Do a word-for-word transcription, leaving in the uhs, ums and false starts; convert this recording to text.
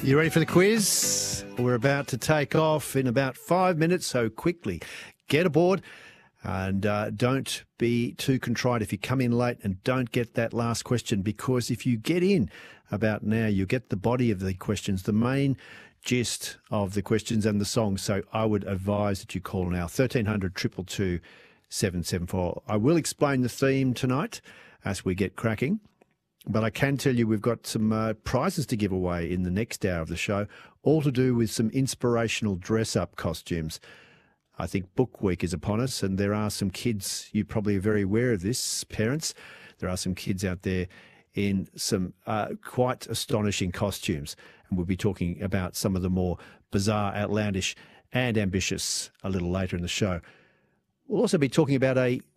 You ready for the quiz? We're about to take off in about five minutes, so quickly get aboard and uh, don't be too contrite if you come in late and don't get that last question, because if you get in about now, you'll get the body of the questions, the main gist of the questions and the songs. So I would advise that you call now, thirteen hundred, two two two, seven seven four. I will explain the theme tonight as we get cracking. But I can tell you we've got some uh, prizes to give away in the next hour of the show, all to do with some inspirational dress-up costumes. I think Book Week is upon us, and there are some kids, you probably are very aware of this, parents, there are some kids out there in some uh, quite astonishing costumes. And we'll be talking about some of the more bizarre, outlandish and ambitious a little later in the show. We'll also be talking about a